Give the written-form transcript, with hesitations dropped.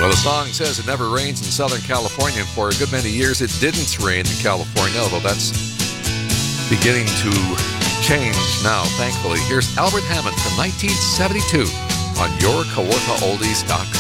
Well, the song says it never rains in Southern California, and for a good many years it didn't rain in California, although that's beginning to change now, thankfully. Here's Albert Hammond from 1972 on YourKawarthaOldies.com.